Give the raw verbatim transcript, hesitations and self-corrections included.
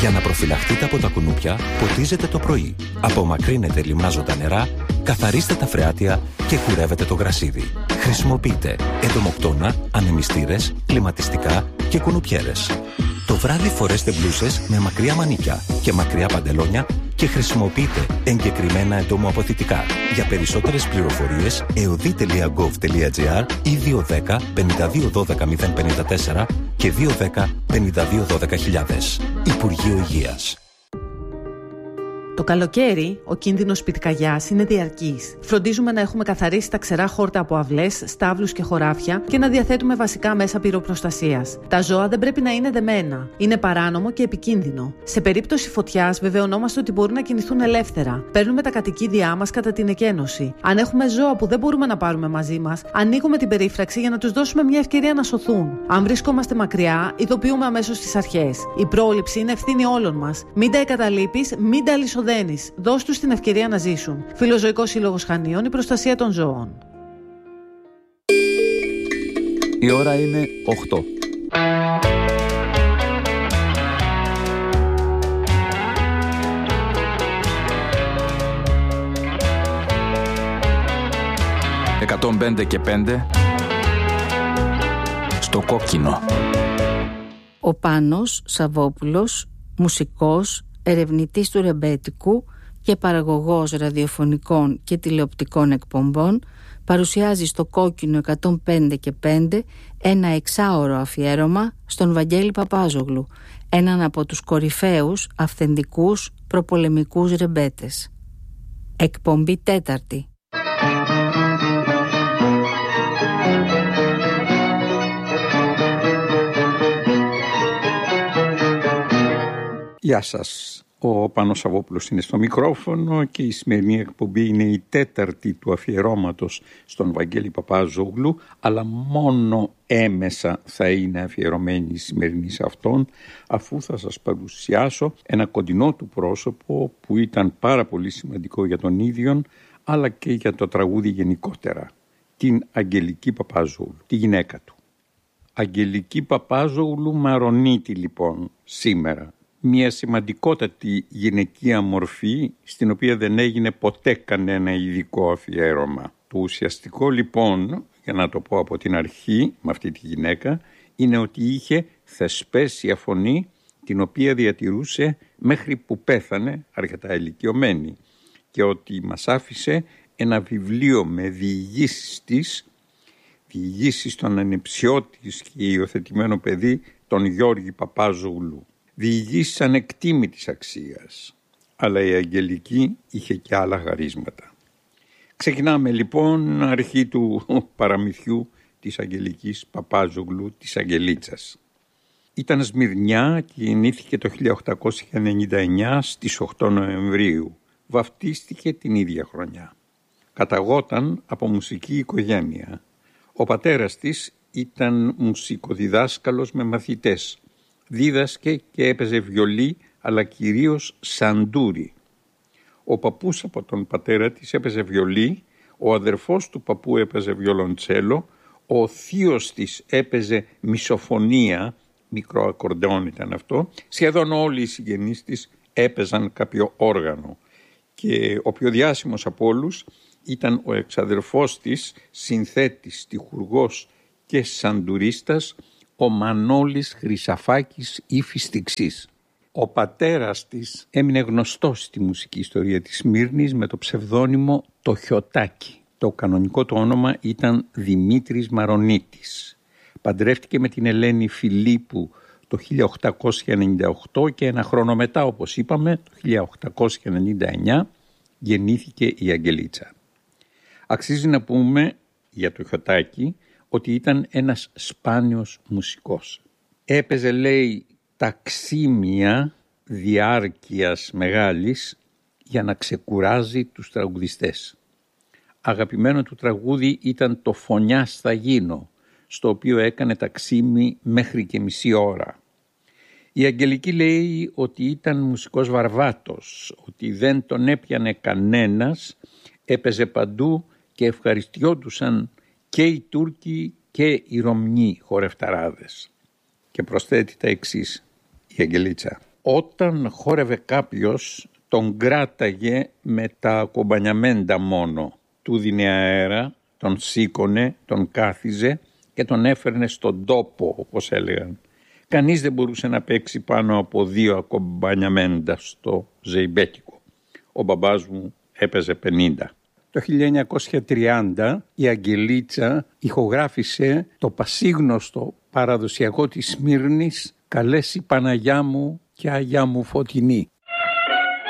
Για να προφυλαχτείτε από τα κουνούπια, ποτίζετε το πρωί. Απομακρύνετε λιμνάζοντα νερά, καθαρίστε τα φρεάτια και κουρεύετε το γρασίδι. Χρησιμοποιείτε εντομοκτώνα, ανεμιστήρες, κλιματιστικά και κουνουπιέρες. Το βράδυ φορέστε μπλούσες με μακριά μανίκια και μακριά παντελόνια και χρησιμοποιείτε εγκεκριμένα εντομοαποθητικά. Για περισσότερες πληροφορίες, εωδή τελεία γκοβ τελεία τζι άρ ή δύο ένα μηδέν πέντε δύο ένα δύο μηδέν πέντε τέσσερα και δύο ένα μηδέν πέντε δύο ένα δύο χιλιάδες. Υπουργείο Υγείας. Το καλοκαίρι, ο κίνδυνος πυρκαγιάς είναι διαρκής. Φροντίζουμε να έχουμε καθαρίσει τα ξερά χόρτα από αυλές, στάβλους και χωράφια και να διαθέτουμε βασικά μέσα πυροπροστασίας. Τα ζώα δεν πρέπει να είναι δεμένα. Είναι παράνομο και επικίνδυνο. Σε περίπτωση φωτιάς, βεβαιωνόμαστε ότι μπορούν να κινηθούν ελεύθερα. Παίρνουμε τα κατοικίδια μας κατά την εκένωση. Αν έχουμε ζώα που δεν μπορούμε να πάρουμε μαζί μας, ανοίγουμε την περίφραξη για να τους δώσουμε μια ευκαιρία να σωθούν. Αν βρισκόμαστε μακριά, ειδοποιούμε αμέσως τις αρχές. Η πρόληψη είναι ευθύνη όλων μας. Μην τα εγκαταλείπεις, μην τα λησοδένεις. Δώσ' τους την ευκαιρία να ζήσουν. Φιλοζωικός Σύλλογος Χανίων, η προστασία των ζώων. Η ώρα είναι οκτώ. εκατόν πέντε και πέντε στο κόκκινο. Ο Πάνος Σαββόπουλος, μουσικός, ερευνητής του ρεμπέτικου και παραγωγός ραδιοφωνικών και τηλεοπτικών εκπομπών, παρουσιάζει στο κόκκινο εκατόν πέντε και πέντε ένα εξάωρο αφιέρωμα στον Βαγγέλη Παπάζογλου, έναν από τους κορυφαίους αυθεντικούς προπολεμικούς ρεμπέτες. Εκπομπή τέταρτη. Γεια σας. Ο Πάνος Σαββόπουλος είναι στο μικρόφωνο και η σημερινή εκπομπή είναι η τέταρτη του αφιερώματος στον Βαγγέλη Παπάζογλου, αλλά μόνο έμεσα θα είναι αφιερωμένη η σημερινή σε αυτόν, αφού θα σας παρουσιάσω ένα κοντινό του πρόσωπο που ήταν πάρα πολύ σημαντικό για τον ίδιον, αλλά και για το τραγούδι γενικότερα. Την Αγγελική Παπάζογλου, τη γυναίκα του. Αγγελική Παπάζογλου Μαρονίτη λοιπόν σήμερα. Μια σημαντικότατη γυναικεία μορφή στην οποία δεν έγινε ποτέ κανένα ειδικό αφιέρωμα. Το ουσιαστικό λοιπόν, για να το πω από την αρχή με αυτή τη γυναίκα, είναι ότι είχε θεσπέσια φωνή την οποία διατηρούσε μέχρι που πέθανε αρκετά ηλικιωμένη και ότι μας άφησε ένα βιβλίο με διηγήσεις της, διηγήσεις των ανεψιώτης και υιοθετημένο παιδί τον Γιώργη Παπάζογλου. Διηγήσεις ανεκτήμητης αξίας, αλλά η Αγγελική είχε και άλλα χαρίσματα. Ξεκινάμε λοιπόν αρχή του παραμυθιού της Αγγελικής Παπάζογλου, της Αγγελίτσας. Ήταν Σμυρνιά και γεννήθηκε το χίλια οκτακόσια ενενήντα εννιά στις οκτώ Νοεμβρίου. Βαφτίστηκε την ίδια χρονιά. Καταγόταν από μουσική οικογένεια. Ο πατέρας της ήταν μουσικοδιδάσκαλος με μαθητές. Δίδασκε και έπαιζε βιολί, αλλά κυρίως σαντούρι. Ο παππούς από τον πατέρα της έπαιζε βιολί, ο αδερφός του παππού έπαιζε βιολοντσέλο, ο θείος της έπαιζε μισοφωνία, μικρό ακορντεόν ήταν αυτό, σχεδόν όλοι οι συγγενείς της έπαιζαν κάποιο όργανο. Και ο πιο διάσημος από όλους ήταν ο εξαδερφός της, συνθέτης, στιχουργός και σαντουρίστας, ο Μανώλης Χρυσαφάκης Υφιστιξής. Ο πατέρας της έμεινε γνωστός στη μουσική ιστορία της Σμύρνης με το ψευδόνυμο το Χιωτάκι. Το κανονικό του όνομα ήταν Δημήτρης Μαρονίτης. Παντρεύτηκε με την Ελένη Φιλίππου το χίλια οκτακόσια ενενήντα οκτώ και ένα χρόνο μετά, όπως είπαμε, το χίλια οκτακόσια ενενήντα εννιά γεννήθηκε η Αγγελίτσα. Αξίζει να πούμε για το Χιωτάκι ότι ήταν ένας σπάνιος μουσικός. Έπαιζε, λέει, ταξίμια διάρκειας μεγάλης για να ξεκουράζει τους τραγουδιστές. Αγαπημένο του τραγούδι ήταν το «Φωνιάς θα γίνω», στο οποίο έκανε ταξίμι μέχρι και μισή ώρα. Η Αγγελική λέει ότι ήταν μουσικός βαρβάτος, ότι δεν τον έπιανε κανένας, έπαιζε παντού και ευχαριστιόντουσαν και οι Τούρκοι και οι Ρωμνοί χορευταράδες. Και προσθέτει τα εξής η Αγγελίτσα. Όταν χόρευε κάποιος, τον κράταγε με τα ακομπανιαμέντα μόνο. Του δίνε αέρα, τον σήκωνε, τον κάθιζε και τον έφερνε στον τόπο, όπως έλεγαν. Κανείς δεν μπορούσε να παίξει πάνω από δύο ακομπανιαμέντα στο ζεϊμπέκικο. Ο μπαμπάς μου έπαιζε πενήντα. Το χίλια εννιακόσια τριάντα η Αγγελίτσα ηχογράφησε το πασίγνωστο παραδοσιακό της Σμύρνης «Καλέσει Παναγιά μου και Αγιά μου φωτεινή».